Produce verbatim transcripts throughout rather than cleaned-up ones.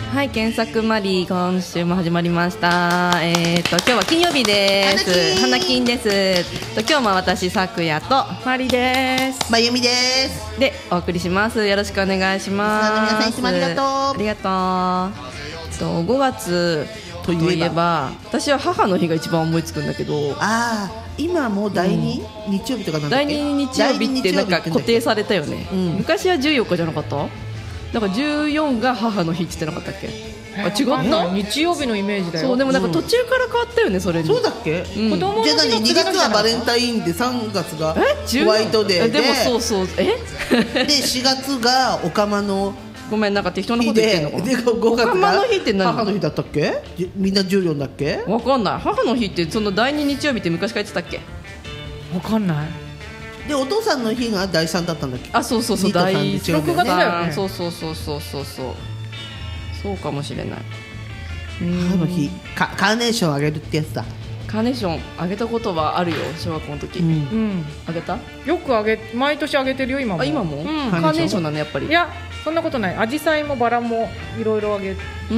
はい、検索マリー、今週も始まりました。えーと今日は金曜日です。花金です。と今日も私さくやとマリです。 まゆみですでお送りします。よろしくお願いします。 皆さんいつもありがとう。 ありがとう。とごがつといえば私は母の日が一番思いつくんだけど、 ああ今もう第二、うん、日曜日とかなんだっけ。 第二日曜日ってなんか固定されたよね、うん、昔はじゅうよっかじゃなかった？だからじゅうよっかが母の日って言ってなかったっけ？あ、違った？ 日曜日のイメージだよ。 そうでもなんか途中から変わったよね、それに。 そうだっけ？ うん、 子供のじゃあ何？にがつはバレンタインでさんがつがホワイトデーで、 でもそうそうえでしがつがおかまのごめんなんか適当なこと言ってんのかな。 でごがつがおかまの日って何？ 母の日だったっけ？みんなじゅうよんだっけ？ わかんない。母の日ってその第二日曜日って昔から言ってたっけ？ わかんない。 でお父さんの日がだいさんだったんだっけ？ あ、そうそうそう、だいろくがつだよね。 そうそうそうそうそうそうそうかもしれない。 母の日カーネーションあげるってやつだ。 カーネーションあげたことはあるよ、小学校の時、 うん、 あげた？ よくあげ毎年あげてるよ今も。 あ、今も、うん、カーネーションなのやっぱり。 いやそんなことない。アジサイもバラもいろいろあげる。 うん、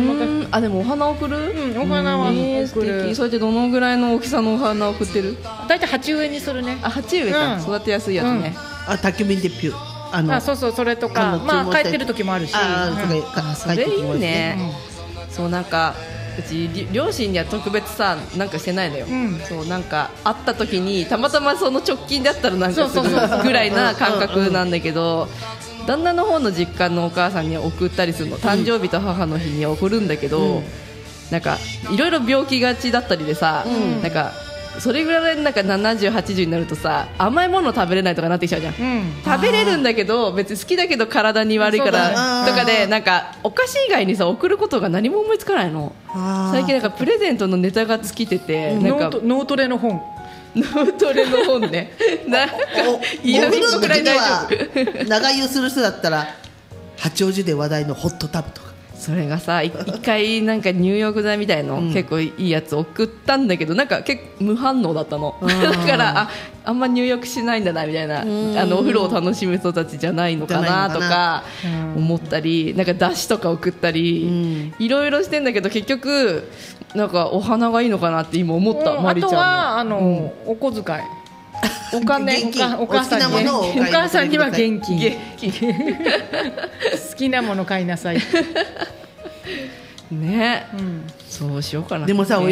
あ、でもお花送る？ うん、お花は送る。 それでどのぐらいの大きさのお花を送ってる？ だいたい鉢植えにするね。 あ、鉢植えか、うん、育てやすいやつね、 うん、あ、宅急便でピューあのあ、そうそう、それとかまあ帰ってる時もあるし。 あ、 うん、 あ、 それいいね、うん、そうなんかうち両親には特別さなんかしてないのよ、うん、そうなんか会った時にたまたまその直近だったらなんかするぐらいな感覚なんだけど、旦那の方の実家のお母さんに送ったりするの、誕生日と母の日に送るんだけど、うん、なんかいろいろ病気がちだったりでさ、うん、なんかそれぐらいなんかななじゅう、はちじゅうになるとさ甘いもの食べれないとかなってきちゃうじゃん、うん、食べれるんだけど別に好きだけど体に悪いからとかで、なんかお菓子以外にさ送ることが何も思いつかないの。最近なんかプレゼントのネタが尽きてて、なんか脳トレの本脳トレの本ねな嫌味の時には長湯する人だったら八王子で話題のホットタブとか、 それがさ一回なんか入浴剤みたいの、うん、結構いいやつ送ったんだけどなんか結構無反応だったのだからああんま入浴しないんだなみたいな、あのお風呂を楽しむ人たちじゃないのかなとか思ったり、なんかだしとか送ったりいろいろしてんだけど結局なんかお花がいいのかなって今思った、うん、マリちゃんの。 あとはあの、うん、お小遣いお金お母さんにお母さんには現金現金好きなもの買いなさいね、うん、そうしようかな。 でもさ